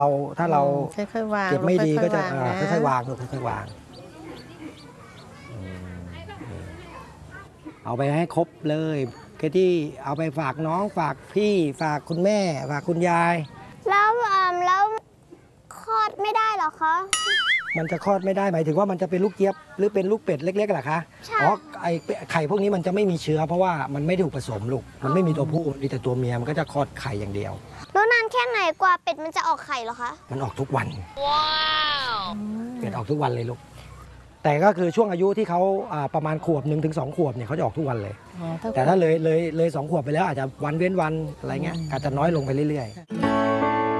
ถ้าเราค่อยๆวางเก็บไม่ดีก็จะค่อยๆวาวางลูกค่อยๆวางเอาไปให้ครบเลยก็ที่เอาไปฝากน้องฝากพี่ฝากคุณแม่ฝากคุณยายแล้วคลอดไม่ได้เหรอคะมันจะคลอดไม่ได้หมายถึงว่ามันจะเป็นลูกเจี๊ยบหรือเป็นลูกเป็ดเล็กๆเหรอคะใช่อ๋อไข่พวกนี้มันจะไม่มีเชื้อเพราะว่ามันไม่ถูกผสมลูกมันไม่มีตัวผู้มีแต่ตัวเมียมันก็จะคลอดไข่อย่างเดียวแล้วนานแค่ไหนกว่าเป็ดมันจะออกไข่เหรอคะมันออกทุกวันว้าวเป็ดออกทุกวันเลยลูกแต่ก็คือช่วงอายุที่เขาประมาณขวบ1 ถึง 2 ขวบเนี่ยเขาจะออกทุกวันเลยแต่ถ้าเลย2 ขวบไปแล้วอาจจะวันเว้นวันอะไรเงี้ยอาจจะน้อยลงไปเรื่อยๆ